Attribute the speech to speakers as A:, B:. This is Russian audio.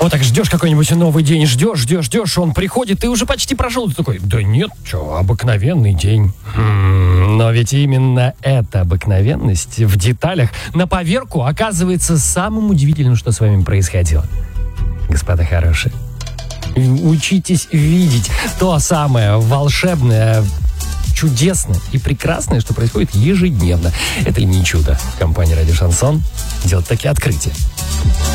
A: Вот так ждешь какой-нибудь новый день, ждешь, он приходит, ты уже почти прошел, ты такой, да нет, что, обыкновенный день. Но ведь именно эта обыкновенность в деталях на поверку оказывается самым удивительным, что с вами происходило. Господа хорошие, учитесь видеть то самое волшебное, чудесное и прекрасное, что происходит ежедневно. Это не чудо. Компания «Радио Шансон» делает такие открытия.